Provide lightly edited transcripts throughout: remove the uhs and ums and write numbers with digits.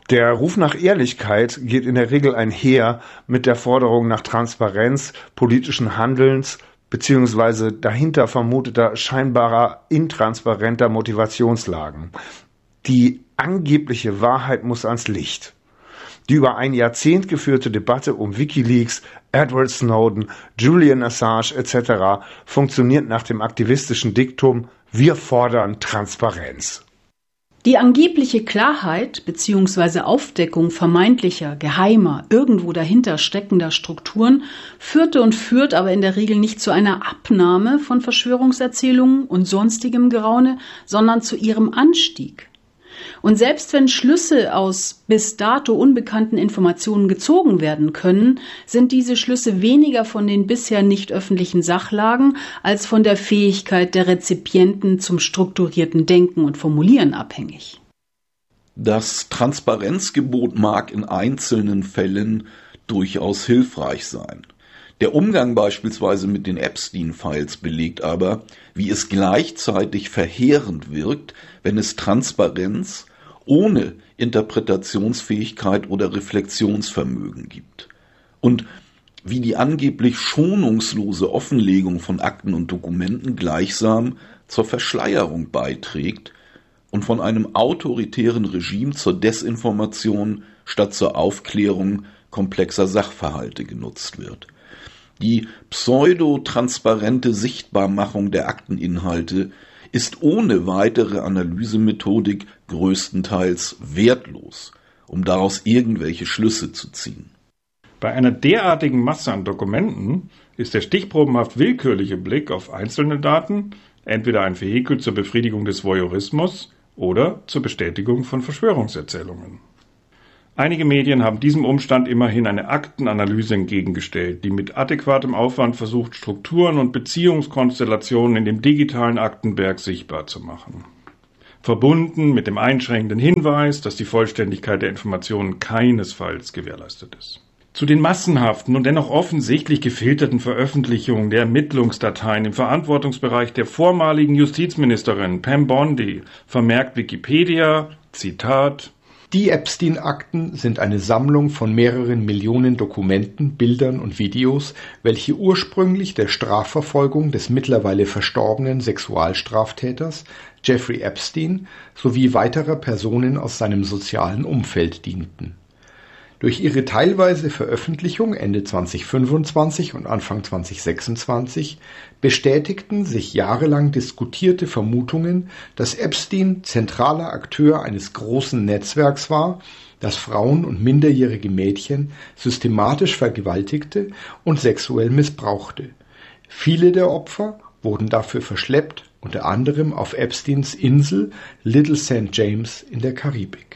Der Ruf nach Ehrlichkeit geht in der Regel einher mit der Forderung nach Transparenz politischen Handelns beziehungsweise dahinter vermuteter scheinbarer intransparenter Motivationslagen. Die angebliche Wahrheit muss ans Licht. Die über ein Jahrzehnt geführte Debatte um WikiLeaks, Edward Snowden, Julian Assange etc. funktioniert nach dem aktivistischen Diktum: Wir fordern Transparenz. Die angebliche Klarheit bzw. Aufdeckung vermeintlicher, geheimer, irgendwo dahinter steckender Strukturen führte und führt aber in der Regel nicht zu einer Abnahme von Verschwörungserzählungen und sonstigem Geraune, sondern zu ihrem Anstieg. Und selbst wenn Schlüsse aus bis dato unbekannten Informationen gezogen werden können, sind diese Schlüsse weniger von den bisher nicht öffentlichen Sachlagen als von der Fähigkeit der Rezipienten zum strukturierten Denken und Formulieren abhängig. Das Transparenzgebot mag in einzelnen Fällen durchaus hilfreich sein. Der Umgang beispielsweise mit den Epstein-Files belegt aber, wie es gleichzeitig verheerend wirkt, wenn es Transparenz ohne Interpretationsfähigkeit oder Reflexionsvermögen gibt. Und wie die angeblich schonungslose Offenlegung von Akten und Dokumenten gleichsam zur Verschleierung beiträgt und von einem autoritären Regime zur Desinformation statt zur Aufklärung komplexer Sachverhalte genutzt wird. Die pseudo-transparente Sichtbarmachung der Akteninhalte ist ohne weitere Analysemethodik größtenteils wertlos, um daraus irgendwelche Schlüsse zu ziehen. Bei einer derartigen Masse an Dokumenten ist der stichprobenhaft willkürliche Blick auf einzelne Daten entweder ein Vehikel zur Befriedigung des Voyeurismus oder zur Bestätigung von Verschwörungserzählungen. Einige Medien haben diesem Umstand immerhin eine Aktenanalyse entgegengestellt, die mit adäquatem Aufwand versucht, Strukturen und Beziehungskonstellationen in dem digitalen Aktenberg sichtbar zu machen. Verbunden mit dem einschränkenden Hinweis, dass die Vollständigkeit der Informationen keinesfalls gewährleistet ist. Zu den massenhaften und dennoch offensichtlich gefilterten Veröffentlichungen der Ermittlungsdateien im Verantwortungsbereich der vormaligen Justizministerin Pam Bondi vermerkt Wikipedia, Zitat: Die Epstein-Akten sind eine Sammlung von mehreren Millionen Dokumenten, Bildern und Videos, welche ursprünglich der Strafverfolgung des mittlerweile verstorbenen Sexualstraftäters Jeffrey Epstein sowie weiterer Personen aus seinem sozialen Umfeld dienten. Durch ihre teilweise Veröffentlichung Ende 2025 und Anfang 2026 bestätigten sich jahrelang diskutierte Vermutungen, dass Epstein zentraler Akteur eines großen Netzwerks war, das Frauen und minderjährige Mädchen systematisch vergewaltigte und sexuell missbrauchte. Viele der Opfer wurden dafür verschleppt, unter anderem auf Epsteins Insel Little St. James in der Karibik.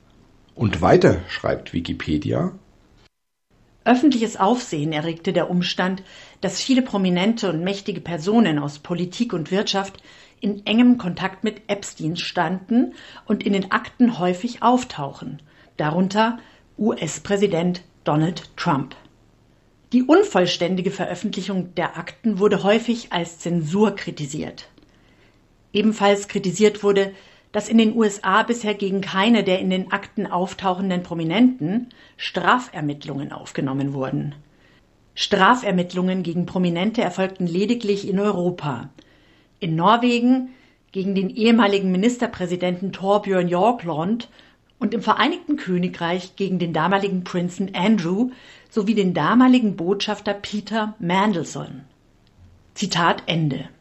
Und weiter schreibt Wikipedia: Öffentliches Aufsehen erregte der Umstand, dass viele prominente und mächtige Personen aus Politik und Wirtschaft in engem Kontakt mit Epstein standen und in den Akten häufig auftauchen, darunter US-Präsident Donald Trump. Die unvollständige Veröffentlichung der Akten wurde häufig als Zensur kritisiert. Ebenfalls kritisiert wurde, dass in den USA bisher gegen keine der in den Akten auftauchenden Prominenten Strafermittlungen aufgenommen wurden. Strafermittlungen gegen Prominente erfolgten lediglich in Europa. In Norwegen gegen den ehemaligen Ministerpräsidenten Torbjörn Jagland und im Vereinigten Königreich gegen den damaligen Prinzen Andrew sowie den damaligen Botschafter Peter Mandelson. Zitat Ende.